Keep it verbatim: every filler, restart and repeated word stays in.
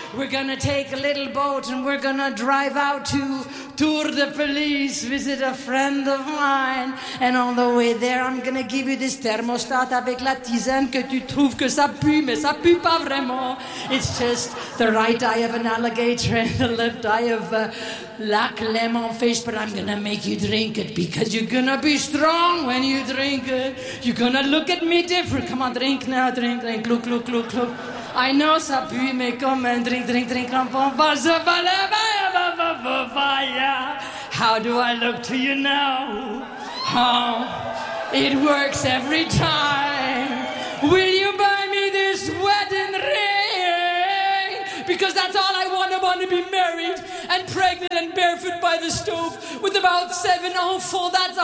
We're gonna take a little boat and we're gonna drive out to Tour de Police, visit a friend of mine. And on the way there, I'm gonna give you this thermostat avec la tisane que tu trouves que ça pue, mais ça pue pas vraiment. It's just the right eye of an alligator and the left eye of a lac lemon fish, but I'm gonna make you drink it because you're gonna be strong when you drink it. You're gonna look at me different. Come on, drink now, drink, drink, look, look, look, look. I know ça pue, mais come and drink, drink, drink. How do I look to you now? Oh, it works every time. Will you buy me this wedding ring? Because that's all I want. I want to be married and pregnant and barefoot by the stove with about seven enfants. That's